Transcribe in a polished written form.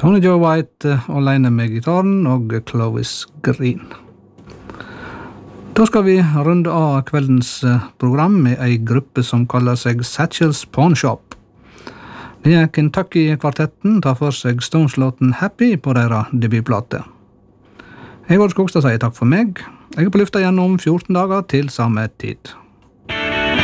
Tony Joe White alene med gitaren og Clovis Green. Da skal vi runde av kveldens program med en gruppe som kaller seg Satchels Pawn Shop. Denne Kentucky-kvartetten tar for seg Stones-låten Happy på deres debutplate. Jeg Skogstad sier takk for meg. Jeg på lufta igjen om 14 dager til samme tid.